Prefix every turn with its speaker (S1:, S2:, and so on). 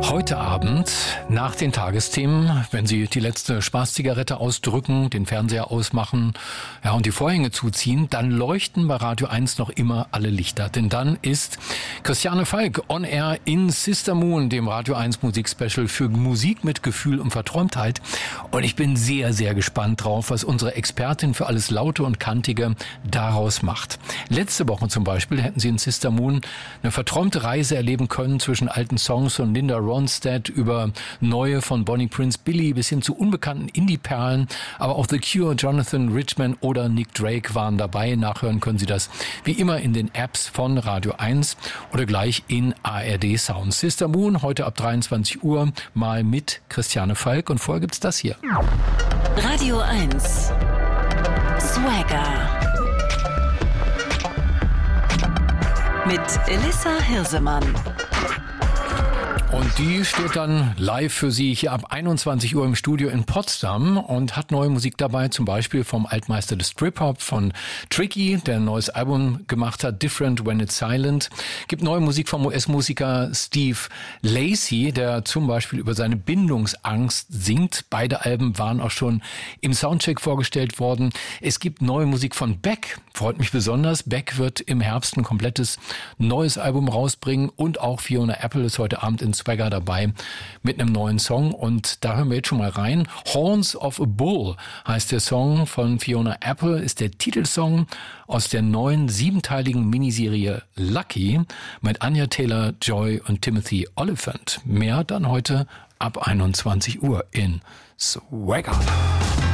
S1: Heute Abend nach den Tagesthemen, wenn Sie die letzte Spaßzigarette ausdrücken, den Fernseher ausmachen, und die Vorhänge zuziehen, dann leuchten bei Radio 1 noch immer alle Lichter. Denn dann ist Christiane Falk on air in Sister Moon, dem Radio 1 Musikspecial für Musik mit Gefühl und Verträumtheit. Und ich bin sehr, sehr gespannt drauf, was unsere Expertin für alles Laute und Kantige daraus macht. Letzte Woche zum Beispiel hätten Sie in Sister Moon eine verträumte Reise erleben können zwischen alten Songs von Linda Ronstadt über neue von Bonnie Prince Billy bis hin zu unbekannten Indie-Perlen. Aber auch The Cure, Jonathan Richman oder Nick Drake waren dabei. Nachhören können Sie das wie immer in den Apps von Radio 1 oder gleich in ARD Sound. Sister Moon heute ab 23 Uhr mal mit Christiane Falk. Und vorher gibt's das hier.
S2: Radio 1 Swagger mit Elissa Hirsemann.
S1: Und die steht dann live für Sie hier ab 21 Uhr im Studio in Potsdam und hat neue Musik dabei, zum Beispiel vom Altmeister des Trip-Hop, von Tricky, der ein neues Album gemacht hat, Different When It's Silent. Gibt neue Musik vom US-Musiker Steve Lacy, der zum Beispiel über seine Bindungsangst singt. Beide Alben waren auch schon im Soundcheck vorgestellt worden. Es gibt neue Musik von Beck, freut mich besonders. Beck wird im Herbst ein komplettes neues Album rausbringen und auch Fiona Apple ist heute Abend in Swagger dabei mit einem neuen Song und da hören wir jetzt schon mal rein. Horns of a Bull heißt der Song von Fiona Apple, ist der Titelsong aus der neuen 7-teiligen Miniserie Lucky mit Anya Taylor-Joy und Timothy Olyphant. Mehr dann heute ab 21 Uhr in Swagger.